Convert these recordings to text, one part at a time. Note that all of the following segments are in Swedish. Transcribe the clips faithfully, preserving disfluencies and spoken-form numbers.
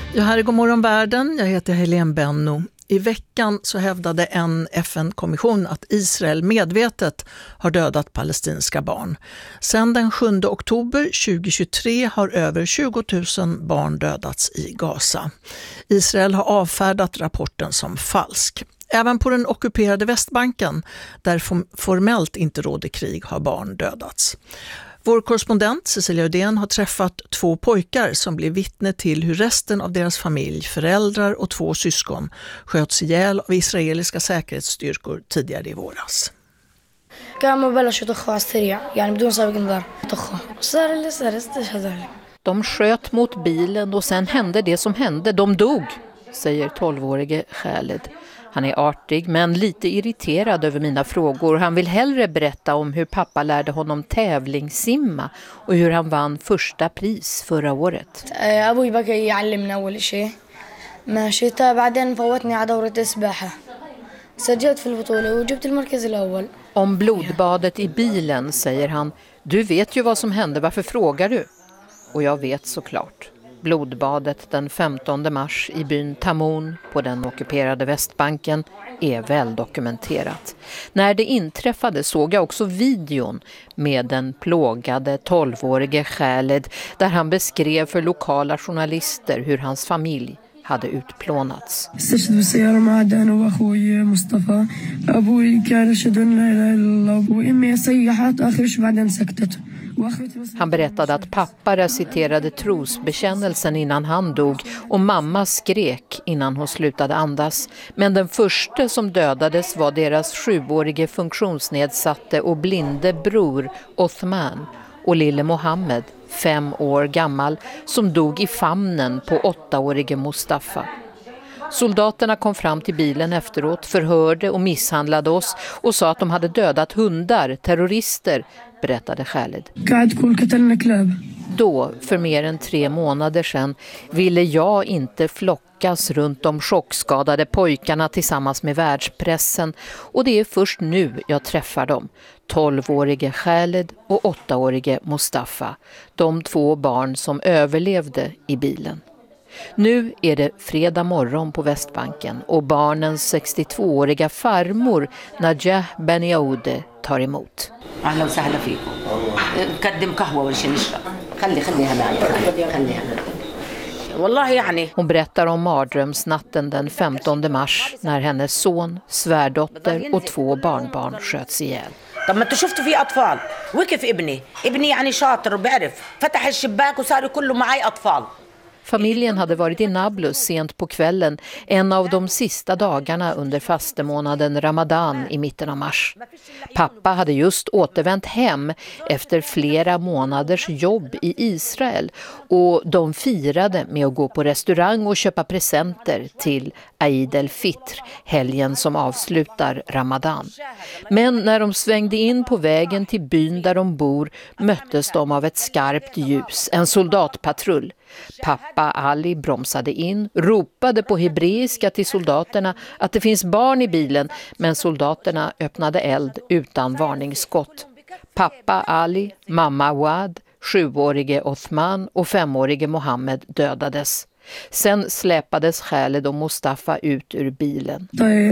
Ja, här är Godmorgon världen. Jag heter Helene Benno. I veckan så hävdade en F N-kommission att Israel medvetet har dödat palestinska barn. Sedan den sjunde oktober tjugohundratjugotre har över tjugo tusen barn dödats i Gaza. Israel har avfärdat rapporten som falsk. Även på den ockuperade Västbanken, där formellt inte råder krig, har barn dödats. Vår korrespondent Cecilia Udén har träffat två pojkar som blev vittne till hur resten av deras familj, föräldrar och två syskon sköts ihjäl av israeliska säkerhetsstyrkor tidigare i våras. De sköt mot bilen och sen hände det som hände. De dog, säger tolvårige Khaled. Han är artig men lite irriterad över mina frågor. Han vill hellre berätta om hur pappa lärde honom tävlingssimma och hur han vann första pris förra året. Om blodbadet i bilen säger han: du vet ju vad som hände, varför frågar du? Och jag vet såklart. Blodbadet den femtonde mars i byn Tamun på den ockuperade Västbanken är väl dokumenterat. När det inträffade såg jag också videon med den plågade tolvårige Khaled där han beskrev för lokala journalister hur hans familj hade utplånats. Han berättade att pappa reciterade trosbekännelsen innan han dog och mamma skrek innan hon slutade andas. Men den första som dödades var deras sjuårige funktionsnedsatte och blinde bror Othman och lille Mohammed, fem år gammal, som dog i famnen på åttaårige Mustafa. Soldaterna kom fram till bilen efteråt, förhörde och misshandlade oss och sa att de hade dödat hundar, terrorister, berättade Khaled. Då, för mer än tre månader sedan, ville jag inte flockas runt de chockskadade pojkarna tillsammans med världspressen och det är först nu jag träffar dem. tolvårige Khaled och åttaårige Mustafa, de två barn som överlevde i bilen. Nu är det fredag morgon på Västbanken och barnens sextiotvååriga farmor Najah Benioude tar emot. Hon berättar om mardrömsnatten den femtonde mars när hennes son, svärdotter och två barnbarn sköts ihjäl. طب ما انتوا شفتوا في اطفال وكيف ابني ابني يعني شاطر وبعرف فتح الشباك وصار كله معي اطفال. Familjen hade varit i Nablus sent på kvällen, en av de sista dagarna under fastemånaden Ramadan i mitten av mars. Pappa hade just återvänt hem efter flera månaders jobb i Israel och de firade med att gå på restaurang och köpa presenter till Eid el-Fitr, helgen som avslutar Ramadan. Men när de svängde in på vägen till byn där de bor möttes de av ett skarpt ljus, en soldatpatrull. Pappa Ali bromsade in, ropade på hebreiska till soldaterna att det finns barn i bilen, men soldaterna öppnade eld utan varningsskott. Pappa Ali, mamma Wad, sjuårige Othman och femårige Mohammed dödades. Sen släpades Khaled och Mustafa ut ur bilen.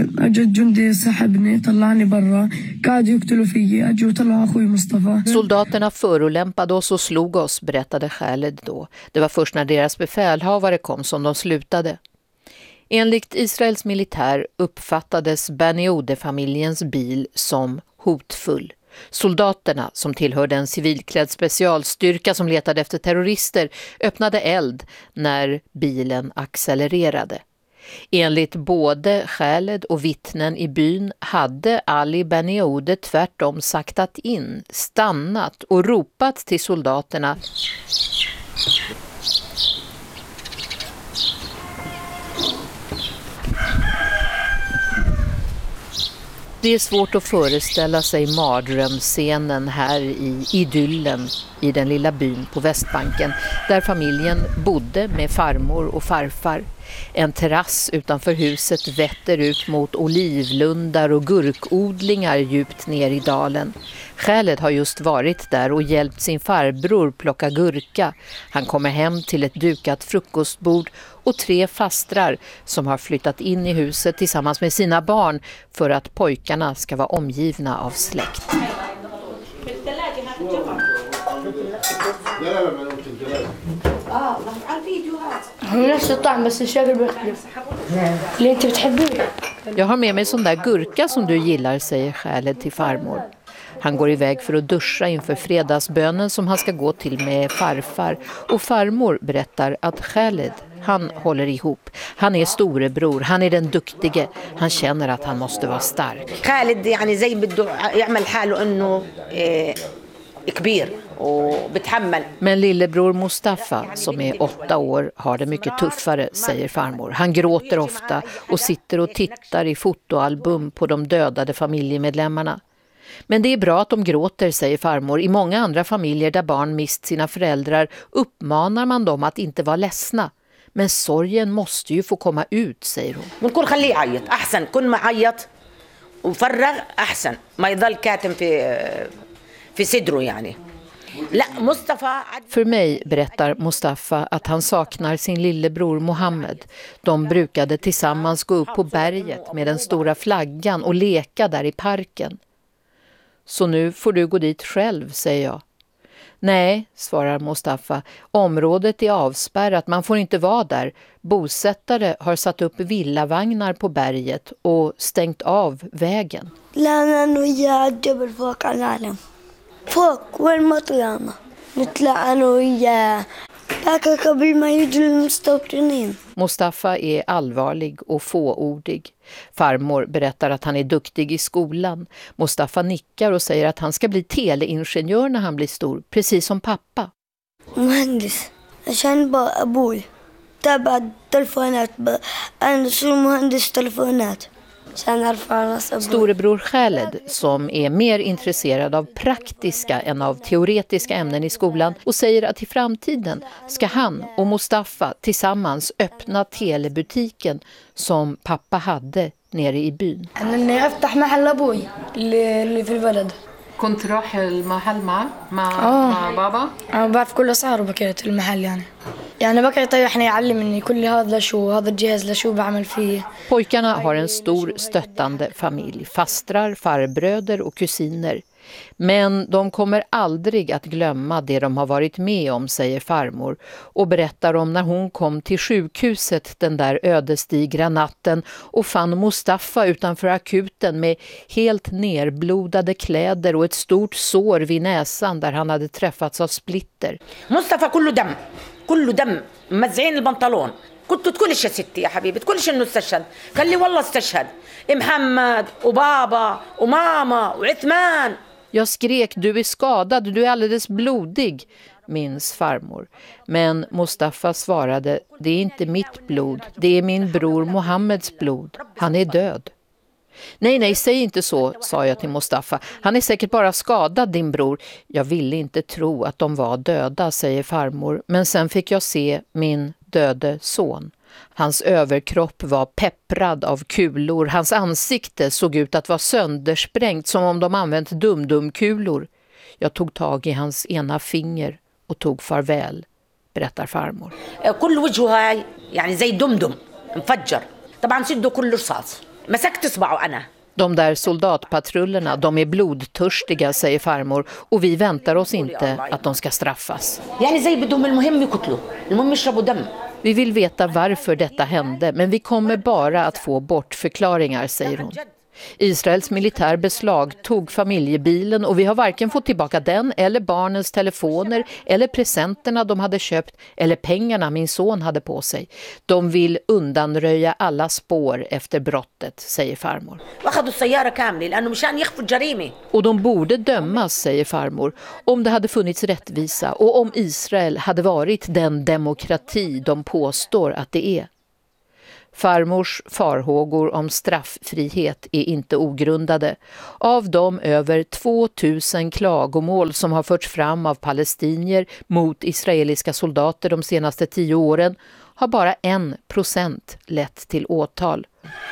Soldaterna förolämpade oss och slog oss, berättade Khaled då. Det var först när deras befälhavare kom som de slutade. Enligt Israels militär uppfattades Benioude-familjens bil som hotfull. Soldaterna, som tillhörde en civilklädd specialstyrka som letade efter terrorister, öppnade eld när bilen accelererade. Enligt både Khaled och vittnen i byn hade Ali Benioude tvärtom saktat in, stannat och ropat till soldaterna. Det är svårt att föreställa sig mardrömsscenen här i idyllen i den lilla byn på Västbanken. där familjen bodde med farmor och farfar. En terrass utanför huset vetter ut mot olivlundar och gurkodlingar djupt ner i dalen. Khaled har just varit där och hjälpt sin farbror plocka gurka. Han kommer hem till ett dukat frukostbord och tre fastrar som har flyttat in i huset tillsammans med sina barn för att pojkarna ska vara omgivna av släkt. Jag har med mig sån där gurka som du gillar, säger Khaled till farmor. Han går iväg för att duscha inför fredagsbönen som han ska gå till med farfar. Och farmor berättar att Khaled, han håller ihop. Han är storebror, han är den duktige. Han känner att han måste vara stark. Khaled يعني زي بده يعمل حاله انه كبير وبتحمل. Men lillebror Mustafa, som är åtta år, har det mycket tuffare, säger farmor. Han gråter ofta och sitter och tittar i fotoalbum på de dödade familjemedlemmarna. Men det är bra att de gråter, säger farmor. I många andra familjer där barn mist sina föräldrar uppmanar man dem att inte vara ledsna. Men sorgen måste ju få komma ut, säger hon. بنقول خليه يعيط احسن كل ما عيط وفرغ احسن ما يضل كاتم في في صدره يعني. لا Mustafa. För mig berättar Mustafa att han saknar sin lillebror Mohammed. De brukade tillsammans gå upp på berget med den stora flaggan och leka där i parken. Så nu får du gå dit själv, säger jag. Nej, svarar Mustafa. Området är avspärrat, man får inte vara där. Bosättare har satt upp villavagnar på berget och stängt av vägen. فوق وين ما طلعنا نطلع أنا وياه لكن قبل ما يجوا المستوطنين. Mustafa är allvarlig och fåordig. Farmor berättar att han är duktig i skolan. Mustafa nickar och säger att han ska bli teleingenjör när han blir stor, precis som pappa. مهندس عشان بقى أبوي تابع التلفونات أنا شو مهندس تلفونات. Storebror Khaled, som är mer intresserad av praktiska än av teoretiska ämnen i skolan, och säger att i framtiden ska han och Mustafa tillsammans öppna telebutiken som pappa hade nere i byn. كنت راح المحل مع مع مع بابا انا بعرف كل اسعاره بكيت المحل يعني يعني بكره يطيحني يعلمني كل هذا شو هذا الجهاز لشو بعمل فيه. Pojkarna har en stor stöttande familj, fastrar, farbröder och kusiner. Men de kommer aldrig att glömma det de har varit med om, säger farmor, och berättar om när hon kom till sjukhuset den där ödesdigra natten och fann Mustafa utanför akuten med helt nerblodade kläder och ett stort sår vid näsan där han hade träffats av splitter. Mustafa kullu dam, kullu dam, مزعين البنطلون. كنت تقولش يا ستي يا حبيبي تقولش انه استشهد قال لي والله استشهد محمد وبابا وماما وعثمان. Jag skrek, du är skadad, du är alldeles blodig, minns farmor. Men Mustafa svarade, det är inte mitt blod, det är min bror Mohammeds blod. Han är död. Nej, nej, säg inte så, sa jag till Mustafa. Han är säkert bara skadad, din bror. Jag ville inte tro att de var döda, säger farmor. Men sen fick jag se min döde son. Hans överkropp var pepprad av kulor. Hans ansikte såg ut att vara söndersprängt som om de använt dumdumkulor. Jag tog tag i hans ena finger och tog farväl, berättar farmor. كل وجهه هاي يعني زي دمدم مفجر طبعا سده كله رصاص مسكت اصبعه انا. De där soldatpatrullerna, de är blodtörstiga, säger farmor, och vi väntar oss inte att de ska straffas. يعني زي بدهم المهم يقتلوا المهم يشربوا دم. Vi vill veta varför detta hände, men vi kommer bara att få bortförklaringar, säger hon. Israels militär beslag tog familjebilen och vi har varken fått tillbaka den eller barnens telefoner eller presenterna de hade köpt eller pengarna min son hade på sig. De vill undanröja alla spår efter brottet, säger farmor. Och de borde dömas, säger farmor, om det hade funnits rättvisa och om Israel hade varit den demokrati de påstår att det är. Farmors farhågor om strafffrihet är inte ogrundade. Av de över tvåtusen klagomål som har förts fram av palestinier mot israeliska soldater de senaste tio åren har bara en procent lett till åtal.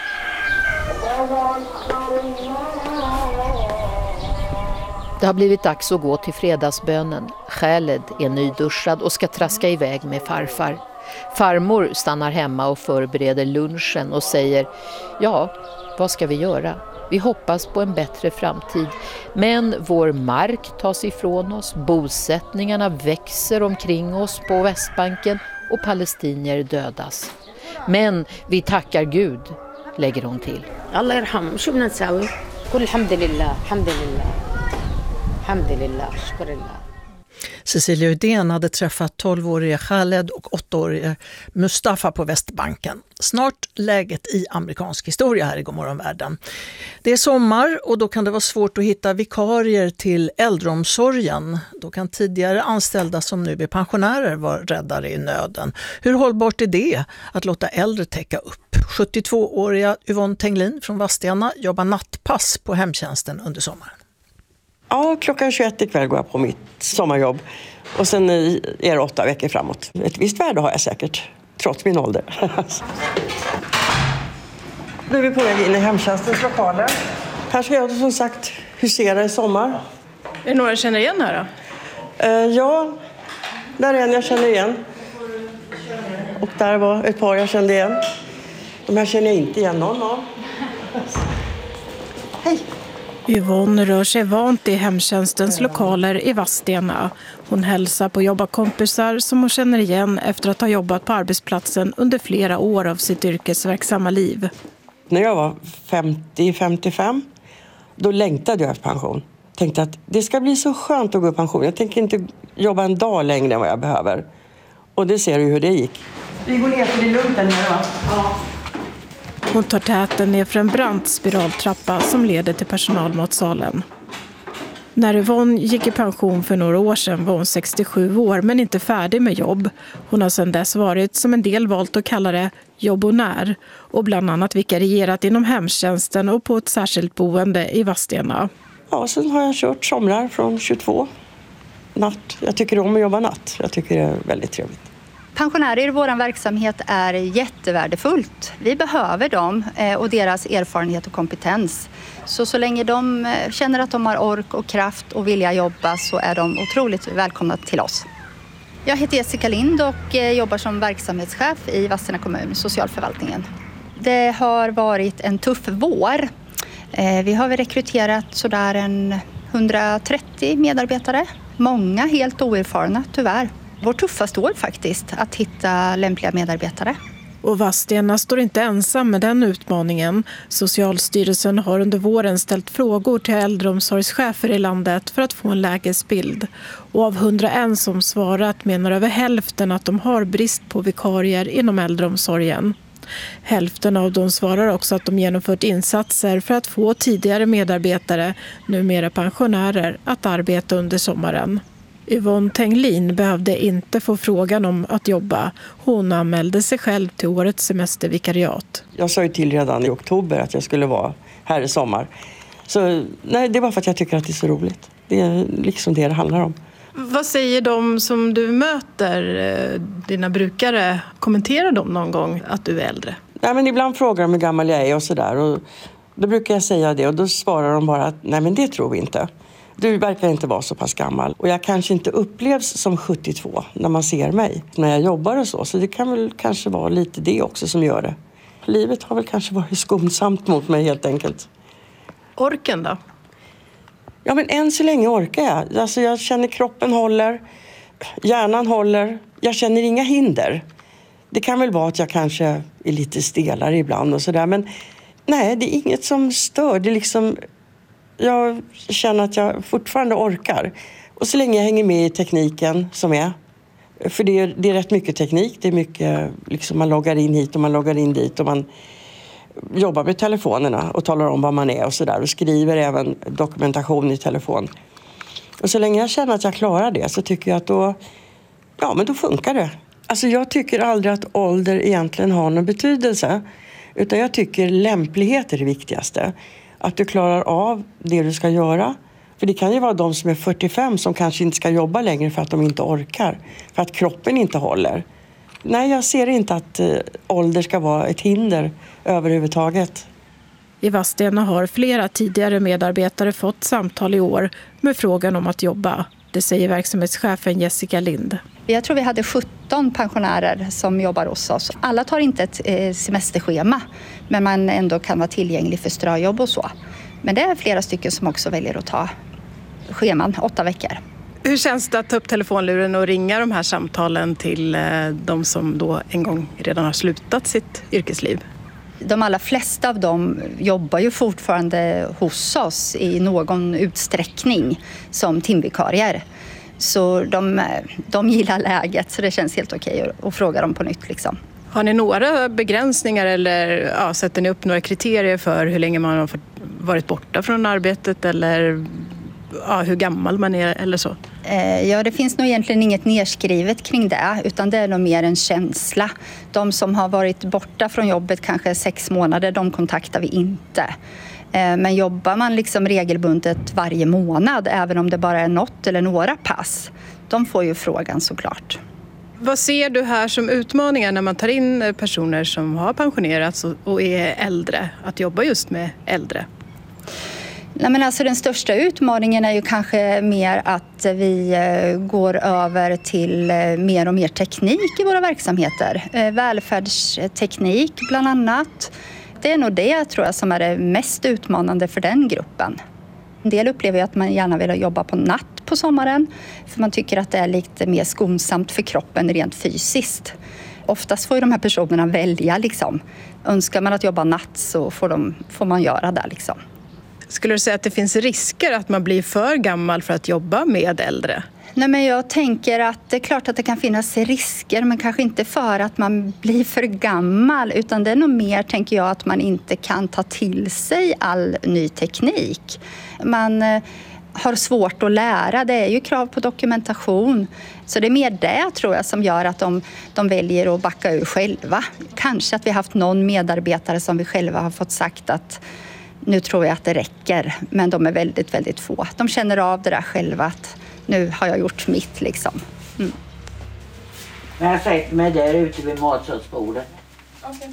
Det har blivit dags att gå till fredagsbönen. Khaled är nyduschad och ska traska iväg med farfar. Farmor stannar hemma och förbereder lunchen och säger: ja, vad ska vi göra? Vi hoppas på en bättre framtid. Men vår mark tas ifrån oss, bosättningarna växer omkring oss på Västbanken och palestinier dödas. Men vi tackar Gud, lägger hon till. Allah yarham, شو بدنا نساوي؟ كل الحمد لله، الحمد لله. الحمد لله، شكر الله. Cecilia Uddén hade träffat tolvårige Khaled och åttaårige Mustafa på Västbanken. Snart läget i amerikansk historia här i Godmorgon världen. Det är sommar och då kan det vara svårt att hitta vikarier till äldreomsorgen. Då kan tidigare anställda som nu är pensionärer vara räddare i nöden. Hur hållbart är det att låta äldre täcka upp? sjuttiotvååriga Yvonne Tenglin från Vadstena jobbar nattpass på hemtjänsten under sommaren. Ja, klockan tjugoett ikväll går jag på mitt sommarjobb. Och sen är det åtta veckor framåt. Ett visst värde har jag säkert, trots min ålder. Nu är vi på väg in i hemtjänstens lokaler. Här ska jag som sagt husera i sommar. Är det några jag känner igen här då? Uh, ja, där är en jag känner igen. Och där var ett par jag kände igen. De här känner jag inte igen någon av. Hej! Yvonne rör sig vant i hemtjänstens lokaler i Vadstena. Hon hälsar på jobbarkompisar som hon känner igen efter att ha jobbat på arbetsplatsen under flera år av sitt yrkesverksamma liv. När jag var femtio till femtiofem, då längtade jag efter pension. Tänkte att det ska bli så skönt att gå i pension. Jag tänker inte jobba en dag längre än vad jag behöver. Och det ser du hur det gick. Vi går ner för det är lugnt där nere, va? Ja. Hon tar täten ner för en brant spiraltrappa som leder till personalmatsalen. När Yvonne gick i pension för några år sedan var hon sextiosju år men inte färdig med jobb. Hon har sedan dess varit, som en del valt att kalla det, jobbonär och bland annat vikarierat inom hemtjänsten och på ett särskilt boende i Vadstena. Ja, sen har jag kört somrar från tjugotvå natt. Jag tycker om att jobba natt. Jag tycker det är väldigt trevligt. Pensionärer i vår verksamhet är jättevärdefullt. Vi behöver dem och deras erfarenhet och kompetens. Så så länge de känner att de har ork och kraft och vilja jobba så är de otroligt välkomna till oss. Jag heter Jessica Lind och jobbar som verksamhetschef i Vadstena kommun, socialförvaltningen. Det har varit en tuff vår. Vi har rekryterat sådär en hundratrettio medarbetare. Många helt oerfarna, tyvärr. Vår tuffaste år faktiskt, att hitta lämpliga medarbetare. Och Vadstena står inte ensam med den utmaningen. Socialstyrelsen har under våren ställt frågor till äldreomsorgschefer i landet för att få en lägesbild. Och av hundraen som svarat menar över hälften att de har brist på vikarier inom äldreomsorgen. Hälften av dem svarar också att de genomfört insatser för att få tidigare medarbetare, numera pensionärer, att arbeta under sommaren. Yvonne Tenglin behövde inte få frågan om att jobba. Hon anmälde sig själv till årets semestervikariat. Jag sa ju till redan i oktober att jag skulle vara här i sommar. Så nej, det är bara för att jag tycker att det är så roligt. Det är liksom det det handlar om. Vad säger de som du möter, dina brukare? Kommenterar de någon gång att du är äldre? Nej, men ibland frågar de hur gammal jag är och sådär. Och då brukar jag säga det och då svarar de bara att nej, men det tror vi inte. Du verkar inte vara så pass gammal. Och jag kanske inte upplevs som sjuttiotvå när man ser mig. När jag jobbar och så. Så det kan väl kanske vara lite det också som gör det. Livet har väl kanske varit skonsamt mot mig helt enkelt. Orken då? Ja, men än så länge orkar jag. Alltså jag känner kroppen håller. Hjärnan håller. Jag känner inga hinder. Det kan väl vara att jag kanske är lite stelare ibland och sådär. Men nej, det är inget som stör. Det är liksom... Jag känner att jag fortfarande orkar. Och så länge jag hänger med i tekniken som är. För det är, det är rätt mycket teknik. Det är mycket, liksom man loggar in hit och man loggar in dit. Och man jobbar med telefonerna och talar om vad man är och sådär. Och skriver även dokumentation i telefon. Och så länge jag känner att jag klarar det så tycker jag att då, ja, men då funkar det. Alltså jag tycker aldrig att ålder egentligen har någon betydelse. Utan jag tycker lämplighet är det viktigaste. Att du klarar av det du ska göra. För det kan ju vara de som är fyrtiofem som kanske inte ska jobba längre för att de inte orkar. För att kroppen inte håller. Nej, jag ser inte att äh, ålder ska vara ett hinder överhuvudtaget. I Vadstena har flera tidigare medarbetare fått samtal i år med frågan om att jobba. Det säger verksamhetschefen Jessica Lind. Jag tror vi hade sjutton pensionärer som jobbar hos oss. Alla tar inte ett semesterschema, men man ändå kan vara tillgänglig för ströjobb och så. Men det är flera stycken som också väljer att ta scheman åtta veckor. Hur känns det att ta upp telefonluren och ringa de här samtalen till de som då en gång redan har slutat sitt yrkesliv? De allra flesta av dem jobbar ju fortfarande hos oss i någon utsträckning som timvikarier. Så de, de gillar läget, så det känns helt okej att fråga dem på nytt. Liksom. Har ni några begränsningar eller ja, sätter ni upp några kriterier för hur länge man har varit borta från arbetet eller ja, hur gammal man är eller så? Ja, det finns nog egentligen inget nedskrivet kring det, utan det är nog mer en känsla. De som har varit borta från jobbet kanske sex månader, de kontaktar vi inte. Men jobbar man liksom regelbundet varje månad, även om det bara är något eller några pass, de får ju frågan såklart. Vad ser du här som utmaningar när man tar in personer som har pensionerats och är äldre, att jobba just med äldre? Nej, men alltså den största utmaningen är ju kanske mer att vi går över till mer och mer teknik i våra verksamheter. Välfärdsteknik bland annat. Det är nog det, tror jag, som är det mest utmanande för den gruppen. En del upplever att man gärna vill jobba på natt på sommaren, för man tycker att det är lite mer skonsamt för kroppen rent fysiskt. Oftast får ju de här personerna välja. Liksom. Önskar man att jobba natt så får, de, får man göra det. Liksom. Skulle du säga att det finns risker att man blir för gammal för att jobba med äldre? Nej, men jag tänker att det är klart att det kan finnas risker, men kanske inte för att man blir för gammal, utan det är nog mer, tänker jag, att man inte kan ta till sig all ny teknik. Man eh, har svårt att lära, det är ju krav på dokumentation. Så det är mer det, tror jag, som gör att de, de väljer att backa ur själva. Kanske att vi har haft någon medarbetare som vi själva har fått sagt att nu tror jag att det räcker, men de är väldigt, väldigt få. De känner av det där själva, att nu har jag gjort mitt liksom. Mm. Men jag sätter mig där ute vid matsalsbordet. Okay.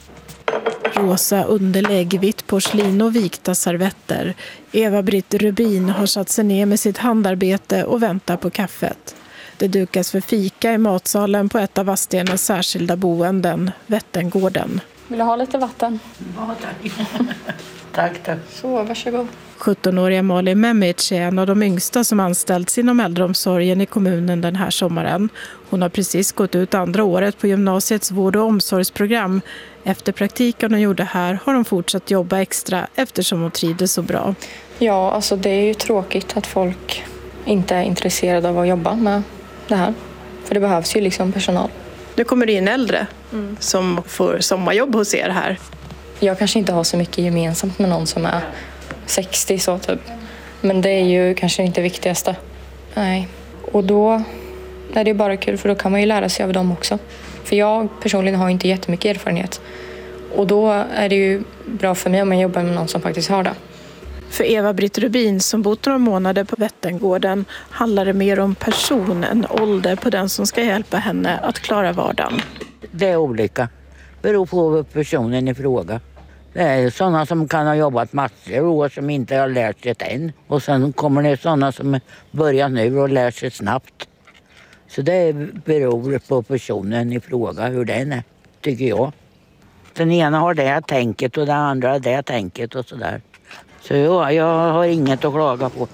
Rosa underlägg, vitt porslin och vikta servetter. Eva-Britt Rubin har satt sig ner med sitt handarbete och väntar på kaffet. Det dukas för fika i matsalen på ett av Vadstenas särskilda boenden, Vättengården. Vill du ha lite vatten? Ja, tack. tack, tack. Så, varsågod. sjuttonåriga Malin Memic är en av de yngsta som anställts inom äldreomsorgen i kommunen den här sommaren. Hon har precis gått ut andra året på gymnasiets vård- och omsorgsprogram. Efter praktiken hon gjorde här har hon fortsatt jobba extra eftersom hon trivdes så bra. Ja, alltså det är ju tråkigt att folk inte är intresserade av att jobba med det här. För det behövs ju liksom personal. Nu kommer det in äldre mm. som får sommarjobb hos er här. Jag kanske inte har så mycket gemensamt med någon som är sextio så typ. Men det är ju kanske inte det viktigaste. Nej. Och då är det bara kul, för då kan man ju lära sig av dem också. För jag personligen har inte jättemycket erfarenhet. Och då är det ju bra för mig om jag jobbar med någon som faktiskt har det. För Eva-Britt Rubin som bott några månader på Vättengården handlar det mer om person än ålder på den som ska hjälpa henne att klara vardagen. Det är olika. Beror på personen i fråga. Det är sådana som kan ha jobbat massor år som inte har lärt sig det än. Och sen kommer det sådana som börjar nu och lär sig snabbt. Så det beror på personen i fråga hur den är, tycker jag. Den ena har det tänket och den andra har det tänket och sådär. Så ja, jag har inget att klaga på.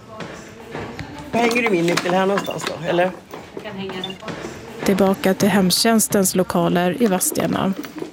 Hänger du min nyckel här någonstans då, eller? Jag kan hänga den på. Tillbaka till hemtjänstens lokaler i Vadstena.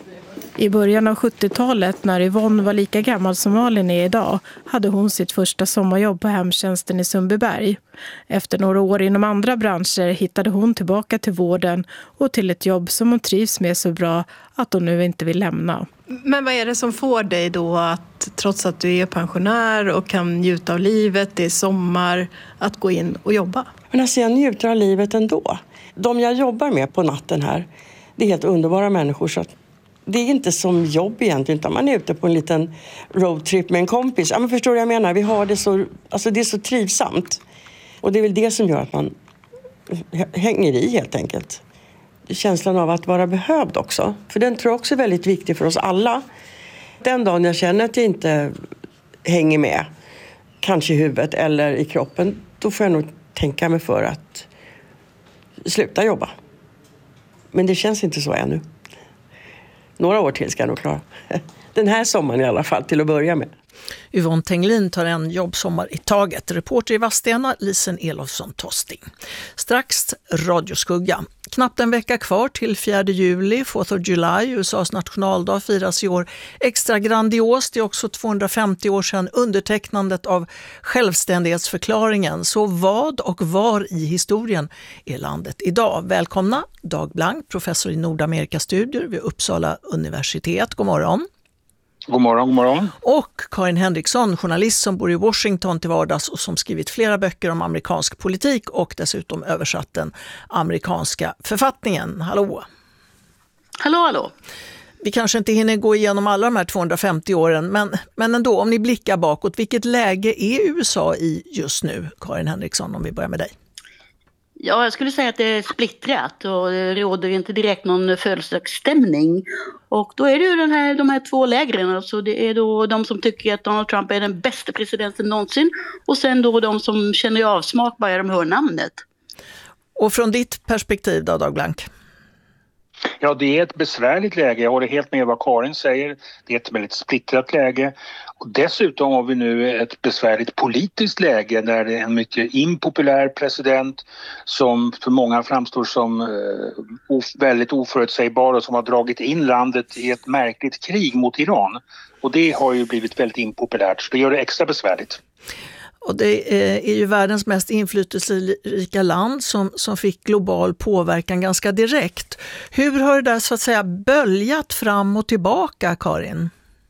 I början av sjuttiotalet, när Yvonne var lika gammal som Malin är idag, hade hon sitt första sommarjobb på hemtjänsten i Sundbyberg. Efter några år inom andra branscher hittade hon tillbaka till vården och till ett jobb som hon trivs med så bra att hon nu inte vill lämna. Men vad är det som får dig då att, trots att du är pensionär och kan njuta av livet, det är sommar, att gå in och jobba? Men alltså jag njuter av livet ändå. De jag jobbar med på natten här, det är helt underbara människor, så att det är inte som jobb egentligen, utan man är ute på en liten roadtrip med en kompis. Ja, men förstår du vad jag menar? Vi har det så, alltså det är så trivsamt. Och det är väl det som gör att man hänger i helt enkelt. Känslan av att vara behövd också. För den tror jag också är väldigt viktig för oss alla. Den dagen jag känner att jag inte hänger med, kanske i huvudet eller i kroppen, då får jag nog tänka mig för att sluta jobba. Men det känns inte så ännu. Några år till ska jag nog klara. Den här sommaren i alla fall, till att börja med. Yvonne Tenglin tar en jobbsommar i taget. Reporter i Vadstena, Lisen Elofsson Tosting. Strax radioskugga. Knappt en vecka kvar till fjärde juli, fourth of July, U S A:s nationaldag, firas i år extra grandiost. Det är också tvåhundrafemtio år sedan undertecknandet av självständighetsförklaringen. Så vad och var i historien är landet idag? Välkomna Dag Blank, professor i Nordamerikastudier vid Uppsala universitet. God morgon. God morgon, god morgon. Och Karin Henriksson, journalist som bor i Washington till vardags och som skrivit flera böcker om amerikansk politik och dessutom översatt den amerikanska författningen. Hallå! Hallå, hallå! Vi kanske inte hinner gå igenom alla de här tvåhundrafemtio åren, men, men ändå, om ni blickar bakåt, vilket läge är U S A i just nu? Karin Henriksson, om vi börjar med dig. Ja, jag skulle säga att det är splittrat och det råder inte direkt någon födelsedagsstämning. Och då är det ju den här, de här två lägren. Alltså det är då de som tycker att Donald Trump är den bästa presidenten någonsin. Och sen då de som känner avsmak bara de hör namnet. Och från ditt perspektiv då, Dag Blank? Ja, det är ett besvärligt läge. Jag håller helt med vad Karin säger. Det är ett väldigt splittrat läge. Och dessutom har vi nu ett besvärligt politiskt läge där det är en mycket impopulär president som för många framstår som eh, väldigt oförutsägbar och som har dragit in landet i ett märkligt krig mot Iran. Och det har ju blivit väldigt impopulärt, så det gör det extra besvärligt. Och det är ju världens mest inflytelserika land som, som fick global påverkan ganska direkt. Hur har det där så att säga böljat fram och tillbaka, Karin?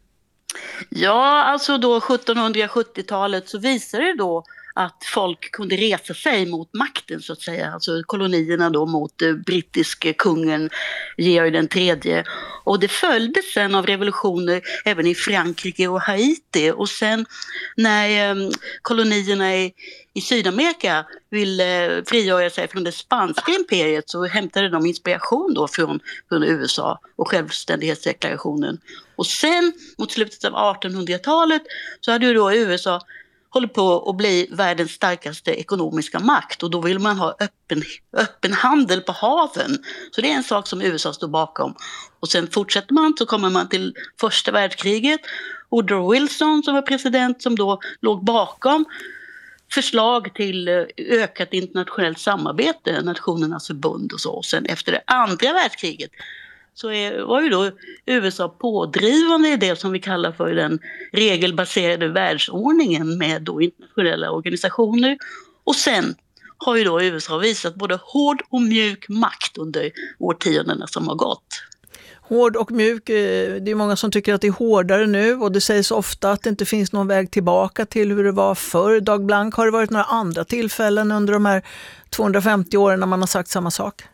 Ja, alltså då sjuttonhundrasjuttiotalet så visade det då att folk kunde resa sig mot makten så att säga, alltså kolonierna då mot eh, brittiske kungen Georg den tredje. Och det följdes sen av revolutioner även i Frankrike och Haiti, och sen när eh, kolonierna i, i Sydamerika ville eh, frigöra sig från det spanska imperiet så hämtade de inspiration då från, från U S A och självständighetsdeklarationen. Och sen mot slutet av artonhundratalet så hade ju då U S A håller på att bli världens starkaste ekonomiska makt, och då vill man ha öppen, öppen handel på haven. Så det är en sak som U S A står bakom. Och sen fortsätter man, så kommer man till första världskriget. Woodrow Wilson som var president som då låg bakom förslag till ökat internationellt samarbete, Nationernas förbund och så. Och sen efter det andra världskriget så är, var ju då U S A pådrivande i det som vi kallar för den regelbaserade världsordningen med då internationella organisationer. Och sen har ju då U S A visat både hård och mjuk makt under årtiondena som har gått. Hård och mjuk, det är många som tycker att det är hårdare nu, och det sägs ofta att det inte finns någon väg tillbaka till hur det var förr. Dag Blank, har det varit några andra tillfällen under de här tvåhundrafemtio åren när man har sagt samma sak?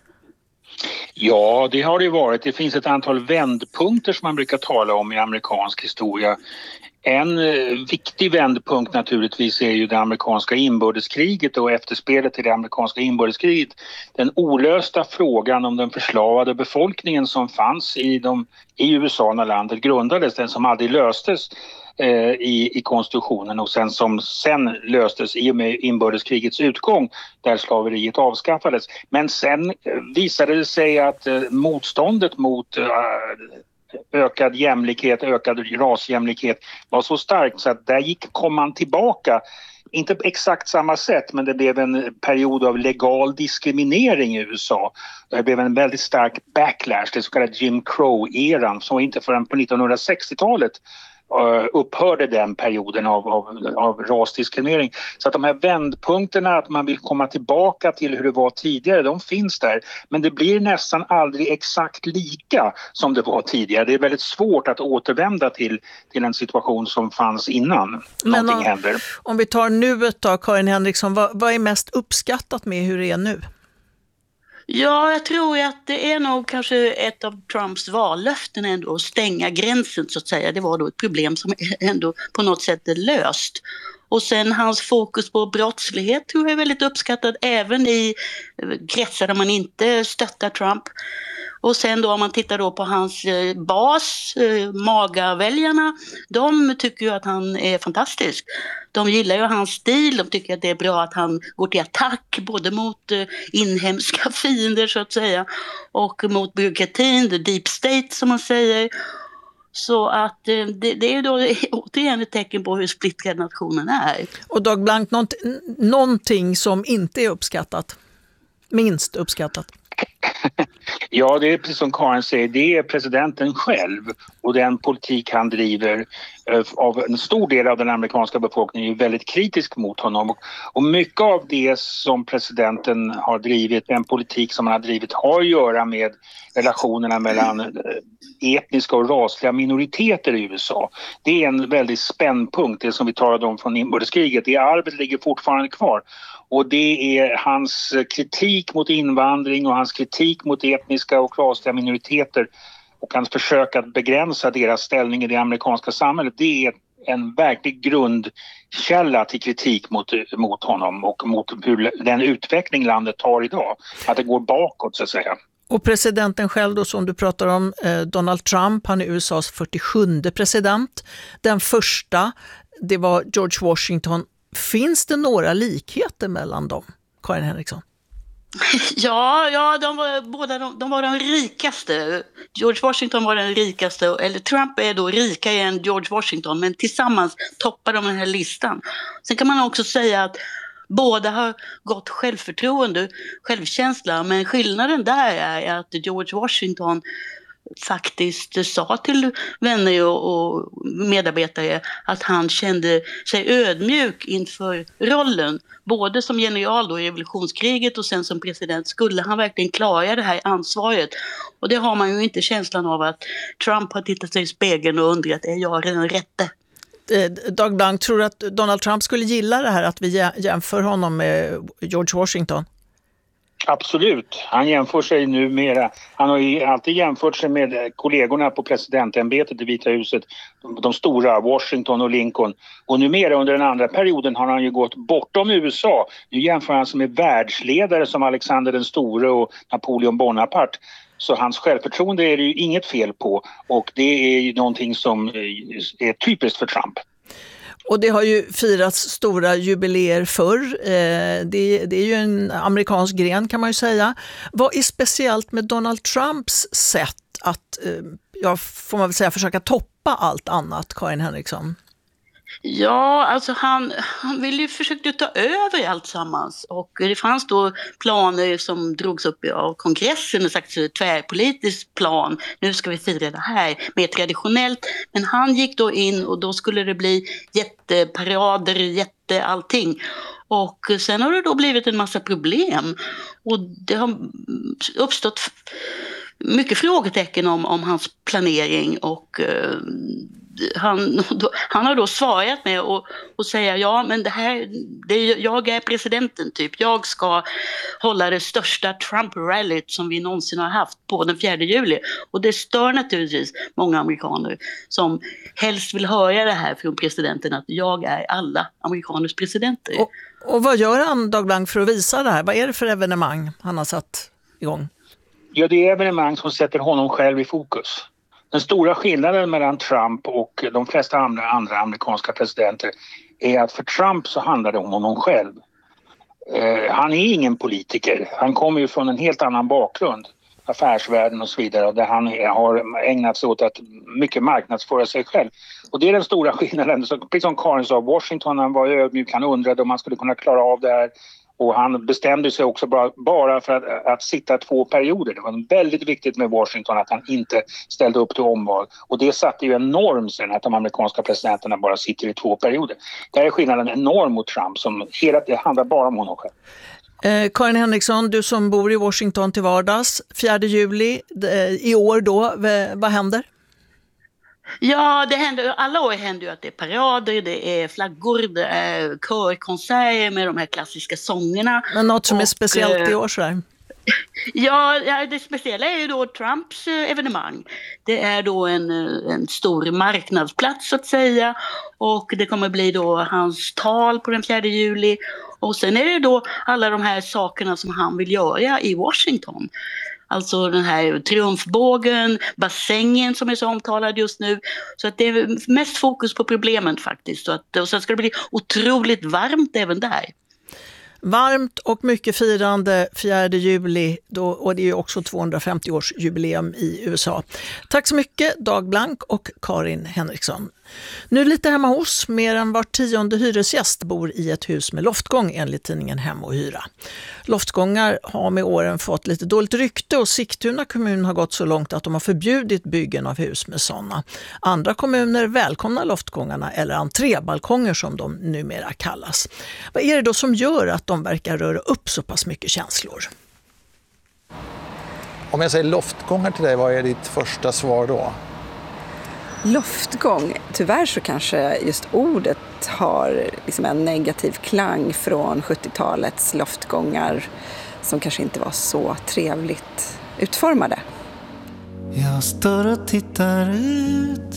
Ja, det har det varit. Det finns ett antal vändpunkter som man brukar tala om i amerikansk historia. En viktig vändpunkt naturligtvis är ju det amerikanska inbördeskriget och efterspelet till det amerikanska inbördeskriget. Den olösta frågan om den förslavade befolkningen som fanns i, de, i U S A när landet grundades, den som aldrig löstes eh, i, i konstitutionen och sen som sen löstes i och med inbördeskrigets utgång där slaveriet avskaffades. Men sen visade det sig att eh, motståndet mot eh, ökad jämlikhet, ökad rasjämlikhet var så starkt så att där gick, kom man tillbaka. Inte på exakt samma sätt, men det blev en period av legal diskriminering i U S A. Det blev en väldigt stark backlash, det så kallade Jim Crow-eran, som inte förrän på nittonhundrasextiotalet upphörde den perioden av, av, av rasdiskriminering. Så att de här vändpunkterna, att man vill komma tillbaka till hur det var tidigare, de finns där. Men det blir nästan aldrig exakt lika som det var tidigare. Det är väldigt svårt att återvända till, till en situation som fanns innan Men någonting om, händer. Om vi tar nuet då, Karin Henriksson, vad, vad är mest uppskattat med hur det är nu? Ja, jag tror att det är nog kanske ett av Trumps vallöften ändå, att stänga gränsen så att säga. Det var då ett problem som ändå på något sätt är löst. Och sen hans fokus på brottslighet tror jag är väldigt uppskattad även i kretsar där man inte stöttar Trump. Och sen då om man tittar då på hans bas, MAGA-väljarna, de tycker ju att han är fantastisk. De gillar ju hans stil, de tycker att det är bra att han går till attack både mot inhemska fiender så att säga och mot byråkratin, the deep state som man säger. Så att det, det är då återigen ett tecken på hur splittrad nationen är. Och Dag Blank, nånt, någonting som inte är uppskattat, minst uppskattat? Ja, det är precis som Karin säger, det är presidenten själv och den politik han driver av en stor del av den amerikanska befolkningen är väldigt kritisk mot honom. Och mycket av det som presidenten har drivit, den politik som han har drivit, har att göra med relationerna mellan etniska och rasliga minoriteter i U S A. Det är en väldigt spännpunkt, det som vi talade om från inbördeskriget. Det arvet ligger fortfarande kvar. Och det är hans kritik mot invandring och hans kritik mot etniska och rasliga minoriteter och hans försök att begränsa deras ställning i det amerikanska samhället. Det är en verklig grundkälla till kritik mot, mot honom och mot hur den utveckling landet tar idag. Att det går bakåt så att säga. Och presidenten själv då, som du pratar om, eh, Donald Trump, han är U S A:s fyrtiosjunde president. Den första, det var George Washington. Finns det några likheter mellan dem, Karin Henriksson? Ja, ja de, var, båda, de, de var de rikaste. George Washington var den rikaste, eller Trump är då rikare än George Washington, men tillsammans toppar de den här listan. Sen kan man också säga att båda har gott självförtroende, självkänsla, men skillnaden där är att George Washington faktiskt sa till vänner och medarbetare att han kände sig ödmjuk inför rollen, både som general då i revolutionskriget och sen som president. Skulle han verkligen klara det här ansvaret? Och det har man ju inte känslan av att Trump har tittat sig i spegeln och undrat, är jag den rätte? Dag Blank, tror du att Donald Trump skulle gilla det här att vi jämför honom med George Washington? Absolut. Han jämför sig numera. Han har ju alltid jämfört sig med kollegorna på presidentämbetet i Vita huset. De, de stora, Washington och Lincoln. Och numera under den andra perioden har han ju gått bortom U S A. Nu jämför han sig med världsledare som Alexander den store och Napoleon Bonaparte. Så hans självförtroende är det ju inget fel på. Och det är ju någonting som är typiskt för Trump. Och det har ju firats stora jubileer förr. Eh, det, det är ju en amerikansk gren kan man ju säga. Vad är speciellt med Donald Trumps sätt att, eh, ja, får man väl säga, försöka toppa allt annat, Karin Henriksson? Ja, alltså han, han ville ju försöka ta över allt sammans och det fanns då planer som drogs upp av kongressen, en slags tvärpolitisk plan. Nu ska vi fira det här mer traditionellt, men han gick då in och då skulle det bli jätteparader, jätte allting. Och sen har det då blivit en massa problem och det har uppstått mycket frågetecken om, om hans planering och eh, han, han har då svarat med att och säga ja men det här, det är, jag är presidenten typ, jag ska hålla det största Trump-rallyt som vi någonsin har haft på den fjärde juli och det stör naturligtvis många amerikaner som helst vill höra det här från presidenten att jag är alla amerikaners presidenter. Och, och vad gör han Dag Blank för att visa det här? Vad är det för evenemang han har satt igång? Ja, det är evenemang som sätter honom själv i fokus. Den stora skillnaden mellan Trump och de flesta andra, andra amerikanska presidenter är att för Trump så handlar det om honom själv. Eh, han är ingen politiker. Han kommer ju från en helt annan bakgrund, affärsvärlden och så vidare, där han har ägnat sig åt att mycket marknadsföra sig själv. Och det är den stora skillnaden. Så, precis som Karin sa, Washington han var ödmjuk, han undrade om han skulle kunna klara av det här. Och han bestämde sig också bara, bara för att, att sitta två perioder. Det var väldigt viktigt med Washington att han inte ställde upp till omval. Och det satte ju en norm sen att de amerikanska presidenterna bara sitter i två perioder. Där är skillnaden enorm mot Trump som hela det handlar bara om honom själv. Eh, Karin Henriksson, du som bor i Washington till vardags, fjärde juli eh, i år då, v- vad händer? Ja, det händer, alla år händer ju att det är parader, det är flaggor, det är körkonserter med de här klassiska sångerna. Men något som och, är speciellt i eh, år så här? Ja, ja, det speciella är ju då Trumps eh, evenemang. Det är då en, eh, en stor marknadsplats så att säga. Och det kommer bli då hans tal på den fjärde juli. Och sen är det då alla de här sakerna som han vill göra i Washington. Alltså den här triumfbågen, bassängen som är så omtalad just nu. Så att det är mest fokus på problemen faktiskt. Så att, och sen ska det bli otroligt varmt även där. Varmt och mycket firande fjärde juli då, och det är ju också tvåhundrafemtio-årsjubileum i U S A. Tack så mycket Dag Blank och Karin Henriksson. Nu lite hemma hos. Mer än var tionde hyresgäst bor i ett hus med loftgång enligt tidningen Hem och Hyra. Loftgångar har med åren fått lite dåligt rykte och Sigtuna kommun har gått så långt att de har förbjudit byggen av hus med sådana. Andra kommuner välkomnar loftgångarna eller entrébalkonger som de numera kallas. Vad är det då som gör att de verkar röra upp så pass mycket känslor? Om jag säger loftgångar till dig, vad är ditt första svar då? Loftgång, tyvärr så kanske just ordet har liksom en negativ klang från sjuttiotalets loftgångar som kanske inte var så trevligt utformade. Jag står och tittar ut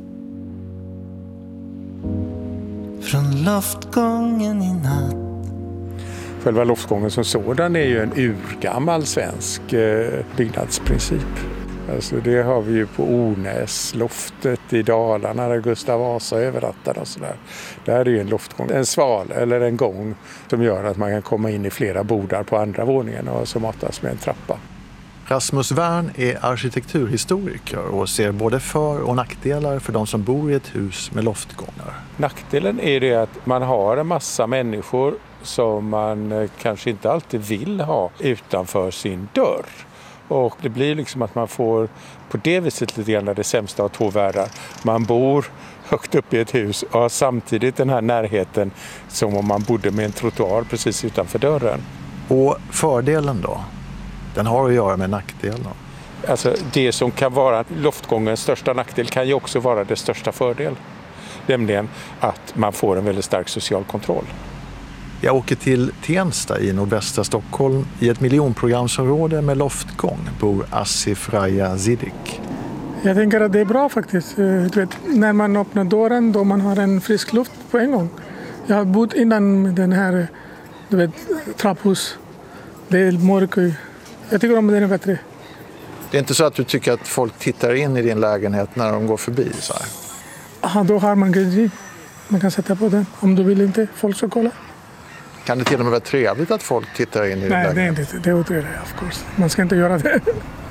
från loftgången i natt. Själva loftgången som sådan är ju en urgammal svensk eh, byggnadsprincip. Alltså det har vi ju på Ornäsloftet i Dalarna där Gustav Vasa övernattade och sådär. Där är det ju en loftgång, en sval eller en gång som gör att man kan komma in i flera bordar på andra våningen och så matas med en trappa. Rasmus Wern är arkitekturhistoriker och ser både för- och nackdelar för de som bor i ett hus med loftgångar. Nackdelen är det att man har en massa människor som man kanske inte alltid vill ha utanför sin dörr. Och det blir liksom att man får på det viset lite grann det sämsta av två världar. Man bor högt upp i ett hus och har samtidigt den här närheten som om man bodde med en trottoar precis utanför dörren. Och fördelen då? Den har att göra med nackdelen. Alltså det som kan vara loftgångens största nackdel kan ju också vara det största fördel. Nämligen att man får en väldigt stark social kontroll. Jag åker till Tensta i nordvästra Stockholm. I ett miljonprogramsområde med loftgång bor Asif Raya Zidik. Jag tänker att det är bra faktiskt. Du vet, när man öppnar dörren då man har en frisk luft på en gång. Jag har bott innan den här du vet, trapphus. Det är mörkt. Jag tycker om det är bättre. Det är inte så att du tycker att folk tittar in i din lägenhet när de går förbi? Så här? Aha, då har man gardin. Man kan sätta på den. Om du vill inte, folk ska kolla. Kan det till och med vara trevligt att folk tittar in i din Nej, lägenhet? det är inte det. Det är otrevligt, of course. Man ska inte göra det.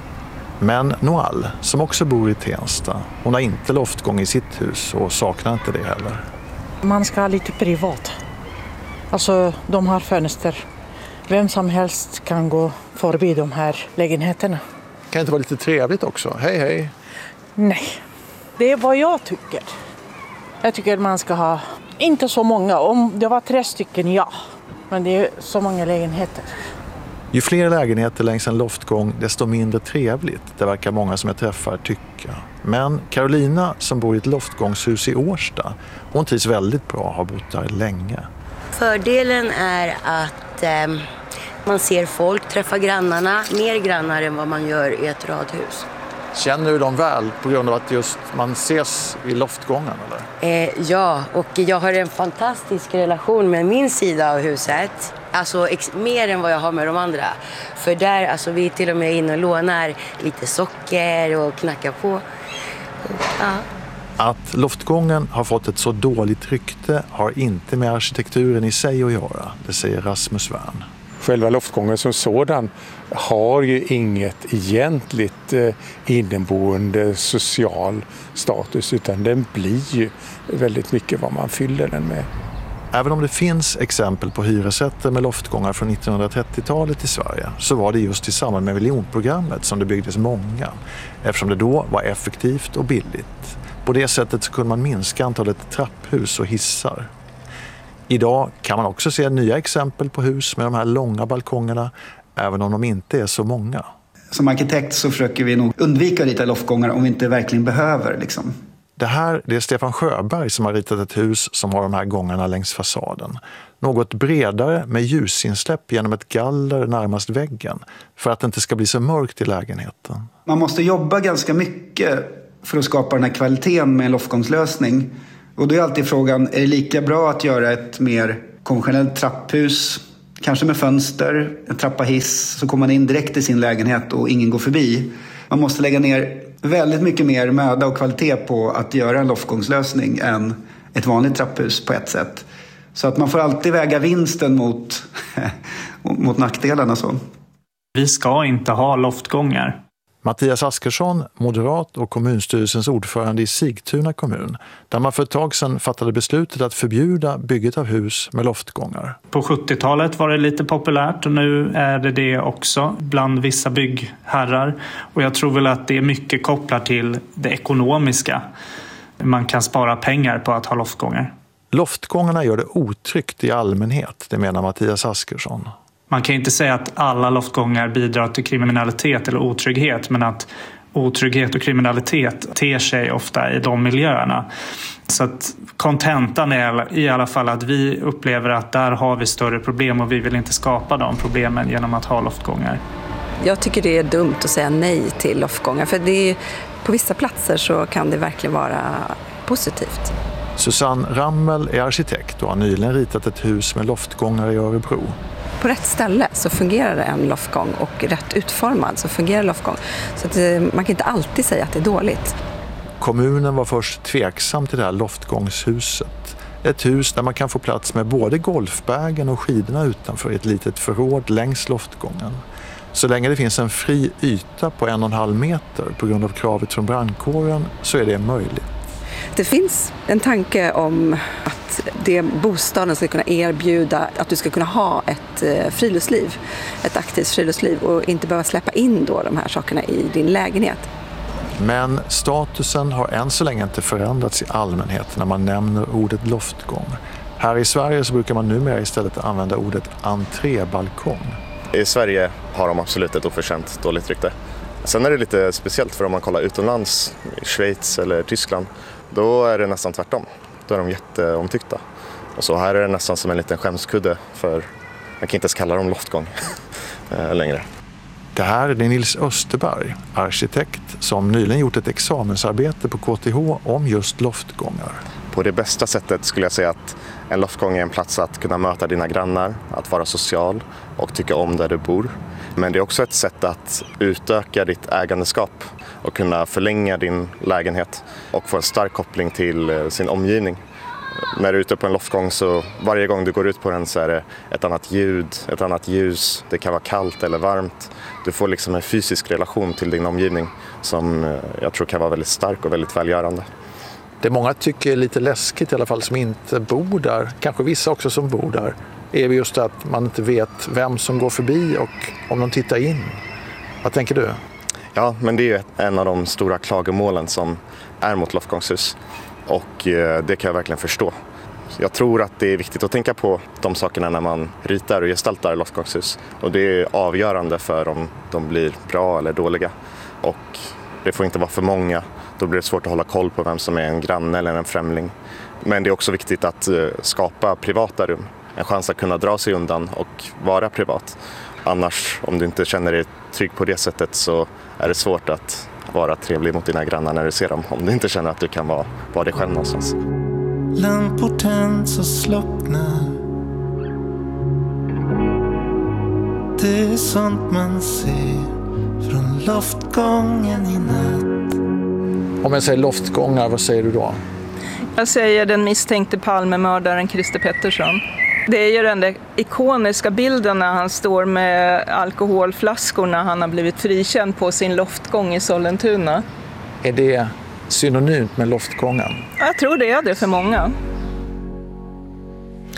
Men Noal, som också bor i Tensta, hon har inte loftgång i sitt hus och saknar inte det heller. Man ska ha lite privat. Alltså, de har fönster. Vem som helst kan gå förbi de här lägenheterna. Kan det inte vara lite trevligt också? Hej, hej. Nej, det är vad jag tycker. Jag tycker man ska ha, inte så många. Om det var tre stycken, ja. Men det är så många lägenheter. Ju fler lägenheter längs en loftgång, desto mindre trevligt. Det verkar många som jag träffar tycka. Men Carolina, som bor i ett loftgångshus i Årsta, hon trivs väldigt bra och har bott där länge. Fördelen är att eh, man ser folk, träffar grannarna, mer grannar än vad man gör i ett radhus. Känner du dem väl på grund av att just man ses i loftgången? Eller? Eh, ja, och jag har en fantastisk relation med min sida av huset. Alltså ex- mer än vad jag har med de andra. För där, alltså vi är till och med inne och lånar lite socker och knackar på. Och, ja. Att loftgången har fått ett så dåligt rykte har inte med arkitekturen i sig att göra, det säger Rasmus Wern. Själva loftgången som sådan har ju inget egentligt eh, inneboende social status utan den blir ju väldigt mycket vad man fyller den med. Även om det finns exempel på hyresrätter med loftgångar från nittonhundratrettiotalet i Sverige så var det just i samband med miljonprogrammet som det byggdes många, eftersom det då var effektivt och billigt. På det sättet så kunde man minska antalet trapphus och hissar. Idag kan man också se nya exempel på hus med de här långa balkongerna, även om de inte är så många. Som arkitekt så försöker vi nog undvika att rita loftgångar om vi inte verkligen behöver. Liksom. Det här det är Stefan Sjöberg som har ritat ett hus som har de här gångarna längs fasaden. Något bredare med ljusinsläpp genom ett galler närmast väggen för att det inte ska bli så mörkt i lägenheten. Man måste jobba ganska mycket för att skapa den här kvaliteten med en loftgångslösning. Och då är alltid frågan, är det lika bra att göra ett mer konventionellt trapphus, kanske med fönster, en trappa hiss, så kommer man in direkt i sin lägenhet och ingen går förbi. Man måste lägga ner väldigt mycket mer möda och kvalitet på att göra en loftgångslösning än ett vanligt trapphus på ett sätt. Så att man får alltid väga vinsten mot, mot nackdelarna. Så. Vi ska inte ha loftgångar. Mattias Askersson, moderat och kommunstyrelsens ordförande i Sigtuna kommun, där man för ett tag sedan fattade beslutet att förbjuda bygget av hus med loftgångar. På sjuttiotalet var det lite populärt och nu är det det också bland vissa byggherrar. Och jag tror väl att det är mycket kopplat till det ekonomiska. Man kan spara pengar på att ha loftgångar. Loftgångarna gör det otryggt i allmänhet, det menar Mattias Askersson. Man kan inte säga att alla loftgångar bidrar till kriminalitet eller otrygghet, men att otrygghet och kriminalitet ter sig ofta i de miljöerna. Så att kontentan är i alla fall att vi upplever att där har vi större problem och vi vill inte skapa de problemen genom att ha loftgångar. Jag tycker det är dumt att säga nej till loftgångar, för det är, på vissa platser så kan det verkligen vara positivt. Susanne Rammel är arkitekt och har nyligen ritat ett hus med loftgångar i Örebro. På rätt ställe så fungerar en loftgång och rätt utformad så fungerar loftgång. Så att man kan inte alltid säga att det är dåligt. Kommunen var först tveksam till det här loftgångshuset. Ett hus där man kan få plats med både golfbägen och skidorna utanför ett litet förråd längs loftgången. Så länge det finns en fri yta på en och en halv meter på grund av kravet från brandkåren så är det möjligt. Det finns en tanke om att det bostaden ska kunna erbjuda, att du ska kunna ha ett friluftsliv, ett aktivt friluftsliv och inte behöva släppa in då de här sakerna i din lägenhet. Men statusen har än så länge inte förändrats i allmänhet när man nämner ordet loftgång. Här i Sverige så brukar man numera istället använda ordet entrébalkong. I Sverige har de absolut ett oförtjänt dåligt rykte. Sen är det lite speciellt för om man kollar utomlands, i Schweiz eller Tyskland, då är det nästan tvärtom. Då är de jätteomtyckta. Och så här är det nästan som en liten skämskudde för man kan inte ens kalla dem loftgång längre. Det här är Nils Österberg, arkitekt som nyligen gjort ett examensarbete på K T H om just loftgångar. På det bästa sättet skulle jag säga att en loftgång är en plats att kunna möta dina grannar, att vara social och tycka om där du bor. Men det är också ett sätt att utöka ditt ägandeskap och kunna förlänga din lägenhet och få en stark koppling till sin omgivning. När du är ute på en loftgång så varje gång du går ut på den så är det ett annat ljud, ett annat ljus. Det kan vara kallt eller varmt. Du får liksom en fysisk relation till din omgivning som jag tror kan vara väldigt stark och väldigt välgörande. Det många tycker är lite läskigt i alla fall som inte bor där, kanske vissa också som bor där, är just att man inte vet vem som går förbi och om de tittar in. Vad tänker du? Ja, men det är ju en av de stora klagomålen som är mot loftgångshus. Och det kan jag verkligen förstå. Jag tror att det är viktigt att tänka på de sakerna när man ritar och gestaltar loftgångshus. Och det är avgörande för om de blir bra eller dåliga. Och det får inte vara för många. Då blir det svårt att hålla koll på vem som är en granne eller en främling. Men det är också viktigt att skapa privata rum. En chans att kunna dra sig undan och vara privat. Annars, om du inte känner dig trygg på det sättet så är det svårt att vara trevlig mot dina grannar när du ser dem. Om du inte känner att du kan vara, vara dig själv någonstans. Lampor tänds och slocknar. Det är sånt man ser från loftgången i natt. Om jag säger loftgångar, vad säger du då? Jag säger den misstänkte Palmemördaren Christer Pettersson. Det är ju den där ikoniska bilden när han står med alkoholflaskor när han har blivit frikänd på sin loftgång i Sollentuna. Är det synonymt med loftgången? Jag tror det är det för många.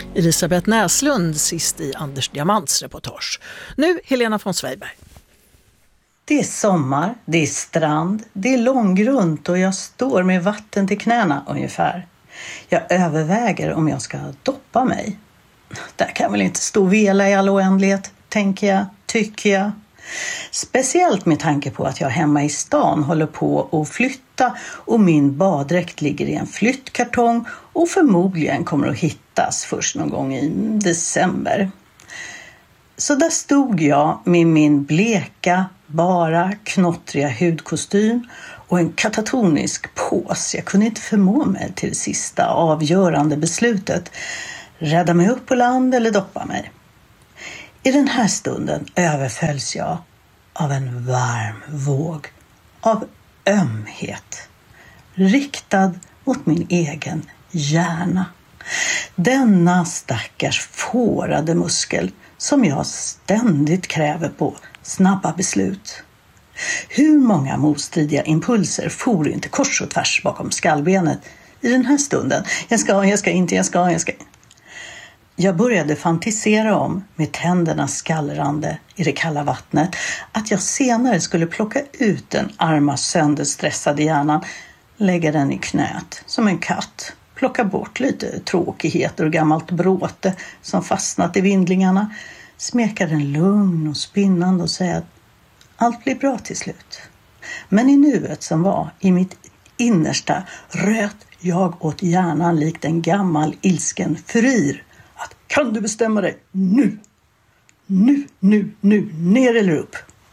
Elisabeth Näslund sist i Anders Diamants reportage. Nu Helena von Sveiberg. Det är sommar, det är strand, det är långgrunt och jag står med vatten till knäna ungefär. Jag överväger om jag ska doppa mig. Där kan väl inte stå vela i all oändlighet, tänker jag, tycker jag. Speciellt med tanke på att jag hemma i stan håller på att flytta och min baddräkt ligger i en flyttkartong och förmodligen kommer att hittas först någon gång i december. Så där stod jag med min bleka, bara, knottriga hudkostym och en katatonisk pås. Jag kunde inte förmå mig till det sista avgörande beslutet. Rädda mig upp på land eller doppa mig. I den här stunden överfölls jag av en varm våg av ömhet. Riktad mot min egen hjärna. Denna stackars fårade muskel som jag ständigt kräver på snabba beslut. Hur många motstridiga impulser for inte kors och tvärs bakom skallbenet i den här stunden? Jag ska, jag ska inte, jag ska, jag ska. Jag började fantisera om, med tänderna skallrande i det kalla vattnet, att jag senare skulle plocka ut den arma sönderstressade hjärnan, lägga den i knät som en katt, plocka bort lite tråkigheter och gammalt bråte som fastnat i vindlingarna, smeka den lugn och spinnande och säga att allt blir bra till slut. Men i nuet som var, i mitt innersta, röt jag åt hjärnan likt en gammal ilsken furir. Att kan du bestämma dig nu? Nu, nu, nu, ner eller upp?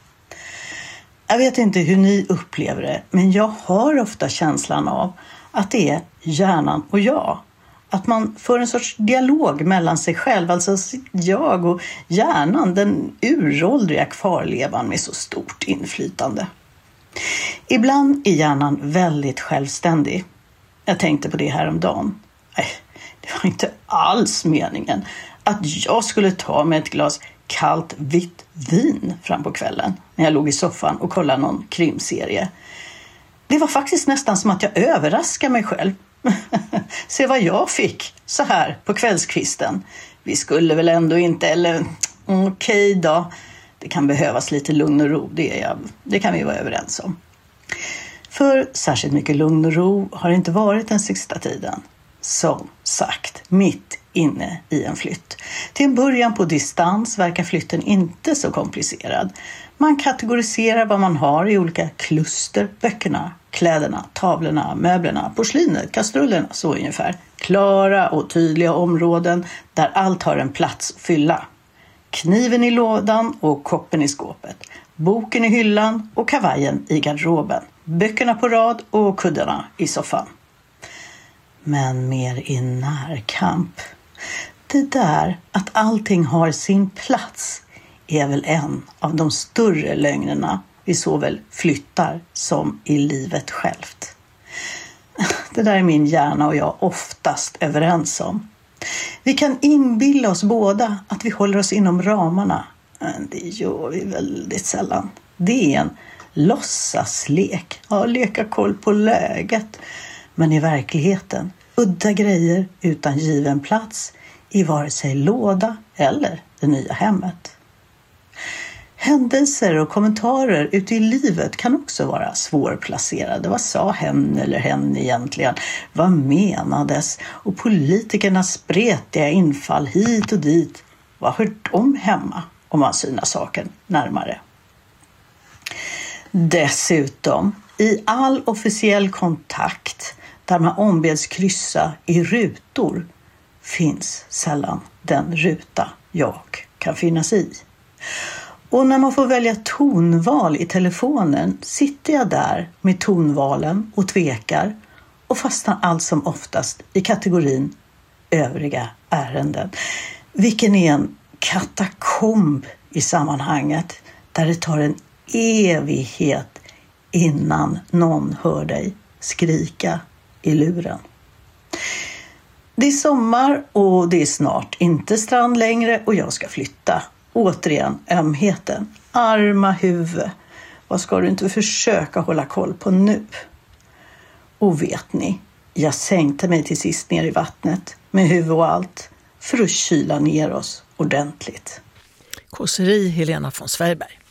Jag vet inte hur ni upplever det, men jag har ofta känslan av att det är hjärnan och jag. Att man får en sorts dialog mellan sig själv, alltså jag och hjärnan, den uråldriga kvarlevan med så stort inflytande. Ibland är hjärnan väldigt självständig. Jag tänkte på det här om dagen. Nej, det var inte alls meningen att jag skulle ta med ett glas kallt vitt vin fram på kvällen när jag låg i soffan och kollade någon krimserie. Det var faktiskt nästan som att jag överraskade mig själv. Se vad jag fick så här på kvällskvisten. Vi skulle väl ändå inte, eller okej okay då. Det kan behövas lite lugn och ro, det, är jag, det kan vi vara överens om. För särskilt mycket lugn och ro har det inte varit den sista tiden. Som sagt, mitt inne i en flytt. Till en början på distans verkar flytten inte så komplicerad. Man kategoriserar vad man har i olika kluster, böckerna, kläderna, tavlorna, möblerna, porslinet, kastrullerna, så ungefär. Klara och tydliga områden där allt har en plats att fylla. Kniven i lådan och koppen i skåpet. Boken i hyllan och kavajen i garderoben. Böckerna på rad och kuddarna i soffan. Men mer i närkamp. Det där att allting har sin plats är väl en av de större lögnerna vi såväl flyttar som i livet självt. Det där är min hjärna och jag oftast överens om. Vi kan inbilla oss båda att vi håller oss inom ramarna. Men det gör vi väldigt sällan. Det är en låtsaslek. Ja, leka koll på läget. Men i verkligheten, udda grejer utan given plats i vare sig låda eller det nya hemmet. Händelser och kommentarer ute i livet kan också vara svårplacerade. Vad sa hen eller hen egentligen? Vad menades? Och politikernas spretiga infall hit och dit. Vad hör de hemma om man synar saken närmare? Dessutom, i all officiell kontakt där man ombeds kryssa i rutor finns sällan den ruta jag kan finnas i. Och när man får välja tonval i telefonen sitter jag där med tonvalen och tvekar och fastnar allt som oftast i kategorin övriga ärenden. Vilken är en katakomb i sammanhanget där det tar en evighet innan någon hör dig skrika i luren. Det är sommar och det är snart inte strand längre och jag ska flytta. Återigen ömheten. Arma huvud. Vad ska du inte försöka hålla koll på nu? Och vet ni, jag sänkte mig till sist ner i vattnet med huvud och allt. för att kyla ner oss ordentligt. Kåseri Helena von Sveiberg.